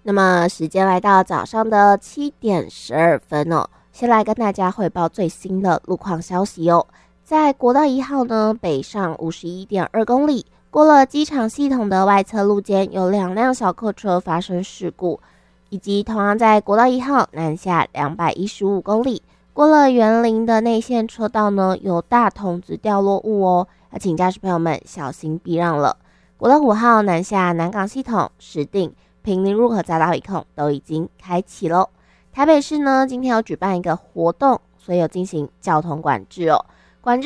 那么时间来到早上的7:12哦，先来跟大家汇报最新的路况消息哦。在国道1号呢，北上51.2公里，过了机场系统的外侧路肩，有2辆小客车发生事故，以及同样在国道1号南下215公里，过了园林的内线车道呢，有大筒子掉落物哦，要请驾驶朋友们小心避让了。国道5号南下南港系统、石碇、坪林入口匝道一控都已经开启咯。台北市呢，今天有举办一个活动，所以有进行交通管制哦。